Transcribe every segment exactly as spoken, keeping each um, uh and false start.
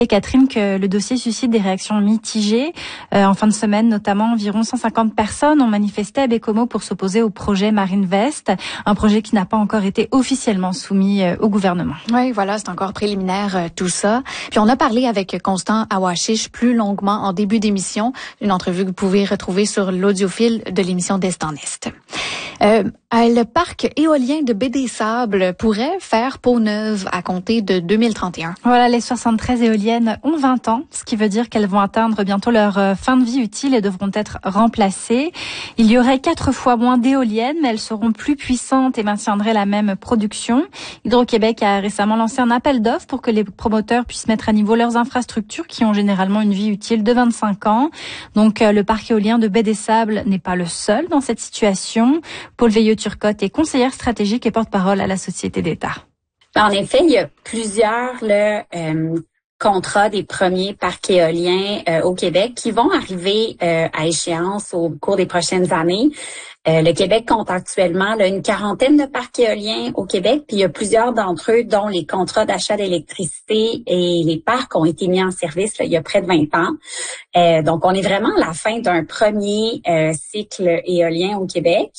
Et Catherine, que le dossier suscite des réactions mitigées. Euh, en fin de semaine, notamment, environ cent cinquante personnes ont manifesté à Baie-Comeau pour s'opposer au projet Marinvest, un projet qui n'a pas encore été officiellement soumis euh, au gouvernement. Oui, voilà, c'est encore préliminaire euh, tout ça. Puis on a parlé avec Constant Awashish plus longuement en début d'émission, une entrevue que vous pouvez retrouver sur l'audiofil de l'émission d'Est en Est. Euh, le parc éolien de Baie-des-Sables pourrait faire peau neuve à compter de deux mille trente et un. Voilà, les soixante-treize éoliennes ont vingt ans, ce qui veut dire qu'elles vont atteindre bientôt leur fin de vie utile et devront être remplacées. Il y aurait quatre fois moins d'éoliennes, mais elles seront plus puissantes et maintiendraient la même production. Hydro-Québec a récemment lancé un appel d'offres pour que les promoteurs puissent mettre à niveau leurs infrastructures qui ont généralement une vie utile de vingt-cinq ans. Donc, le parc éolien de Baie-des-Sables n'est pas le seul dans cette situation. Paul Veilleux-Turcotte est conseillère stratégique et porte-parole à la Société d'État. En effet, il y a plusieurs là, euh, contrats des premiers parcs éoliens euh, au Québec qui vont arriver euh, à échéance au cours des prochaines années. Euh, le Québec compte actuellement là, une quarantaine de parcs éoliens au Québec, puis il y a plusieurs d'entre eux dont les contrats d'achat d'électricité et les parcs ont été mis en service là, il y a près de vingt ans. Euh, donc, on est vraiment à la fin d'un premier euh, cycle éolien au Québec.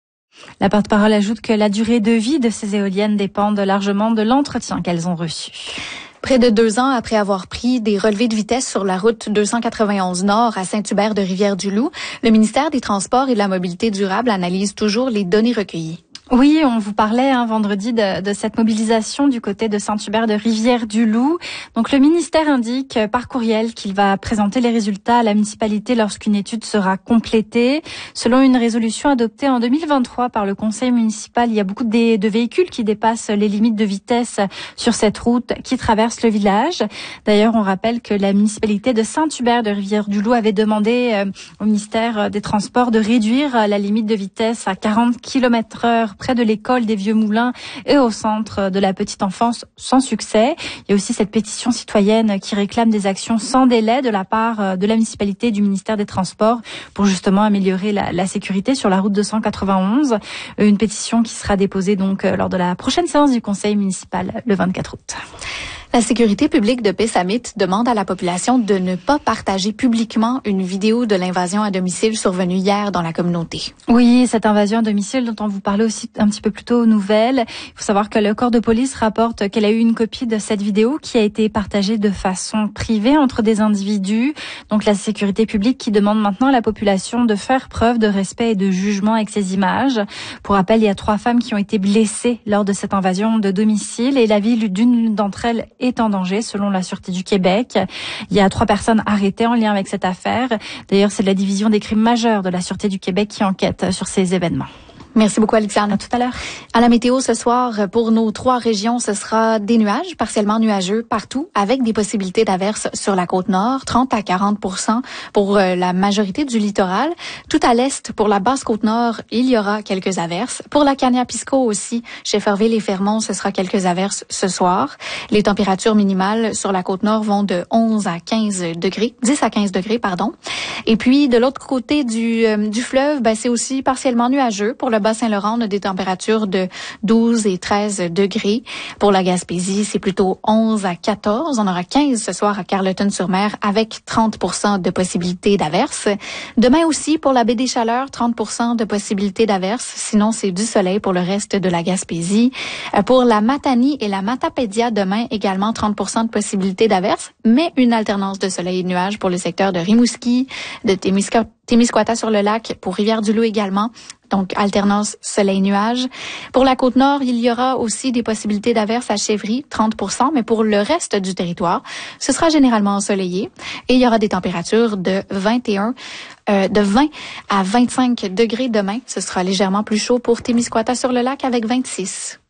La porte-parole ajoute que la durée de vie de ces éoliennes dépend largement de l'entretien qu'elles ont reçu. Près de deux ans après avoir pris des relevés de vitesse sur la route deux cent quatre-vingt-onze Nord à Saint-Hubert de Rivière-du-Loup, le ministère des Transports et de la Mobilité durable analyse toujours les données recueillies. Oui, on vous parlait hein, vendredi de, de cette mobilisation du côté de Saint-Hubert de Rivière-du-Loup. Donc le ministère indique par courriel qu'il va présenter les résultats à la municipalité lorsqu'une étude sera complétée. Selon une résolution adoptée en deux mille vingt-trois par le conseil municipal, il y a beaucoup de, de véhicules qui dépassent les limites de vitesse sur cette route qui traverse le village. D'ailleurs, on rappelle que la municipalité de Saint-Hubert de Rivière-du-Loup avait demandé euh, au ministère des Transports de réduire la limite de vitesse à quarante kilomètres heure près de l'école des Vieux Moulins et au centre de la petite enfance sans succès. Il y a aussi cette pétition citoyenne qui réclame des actions sans délai de la part de la municipalité et du ministère des Transports pour justement améliorer la, la sécurité sur la route deux cent quatre-vingt-onze. Une pétition qui sera déposée donc lors de la prochaine séance du conseil municipal le vingt-quatre août. La sécurité publique de Pessamit demande à la population de ne pas partager publiquement une vidéo de l'invasion à domicile survenue hier dans la communauté. Oui, cette invasion à domicile dont on vous parlait aussi un petit peu plus tôt aux nouvelles. Il faut savoir que le corps de police rapporte qu'elle a eu une copie de cette vidéo qui a été partagée de façon privée entre des individus. Donc la sécurité publique qui demande maintenant à la population de faire preuve de respect et de jugement avec ces images. Pour rappel, il y a trois femmes qui ont été blessées lors de cette invasion de domicile et la vie d'une d'entre elles est en danger selon la Sûreté du Québec. Il y a trois personnes arrêtées en lien avec cette affaire. D'ailleurs, c'est la division des crimes majeurs de la Sûreté du Québec qui enquête sur ces événements. Merci beaucoup, Alexandre. À tout à l'heure. À la météo ce soir, pour nos trois régions, ce sera des nuages, partiellement nuageux partout, avec des possibilités d'averses sur la côte nord, trente à quarante pour cent pour la majorité du littoral. Tout à l'est, pour la basse côte nord, il y aura quelques averses. Pour la Kaniapisco aussi, chez Ferville et Fermont, ce sera quelques averses ce soir. Les températures minimales sur la côte nord vont de onze à quinze degrés, dix à quinze degrés, pardon. Et puis, de l'autre côté du, euh, du fleuve, ben, c'est aussi partiellement nuageux. Pour le Bas-Saint-Laurent, on a des températures de douze et treize degrés. Pour la Gaspésie, c'est plutôt onze à quatorze. On aura quinze ce soir à Carleton-sur-Mer avec trente pour cent de possibilités d'averses. Demain aussi, pour la baie des Chaleurs, trente pour cent de possibilités d'averses. Sinon, c'est du soleil pour le reste de la Gaspésie. Pour la Matanie et la Matapédia, demain, également trente pour cent de possibilités d'averses, mais une alternance de soleil et de nuages pour le secteur de Rimouski, de Témiscouata, Témiscouata-sur-le-Lac, pour Rivière-du-Loup également. Donc, alternance soleil-nuage. Pour la Côte-Nord, il y aura aussi des possibilités d'averses à Chevry, trente pour cent, mais pour le reste du territoire, ce sera généralement ensoleillé. Et il y aura des températures de vingt et un, euh, de vingt à vingt-cinq degrés demain. Ce sera légèrement plus chaud pour Témiscouata-sur-le-Lac avec vingt-six.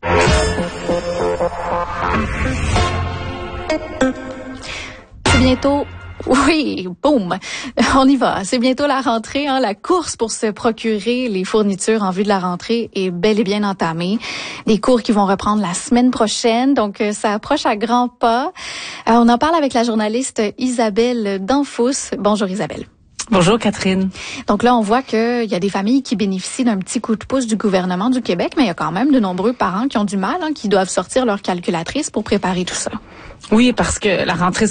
C'est bientôt... Oui, boum, on y va. C'est bientôt la rentrée, hein. La course pour se procurer les fournitures en vue de la rentrée est bel et bien entamée. Des cours qui vont reprendre la semaine prochaine, donc euh, ça approche à grands pas. Euh, on en parle avec la journaliste Isabelle Danfous. Bonjour Isabelle. Bonjour Catherine. Donc là, on voit qu'il y a des familles qui bénéficient d'un petit coup de pouce du gouvernement du Québec, mais il y a quand même de nombreux parents qui ont du mal, hein, qui doivent sortir leur calculatrice pour préparer tout ça. Oui, parce que la rentrée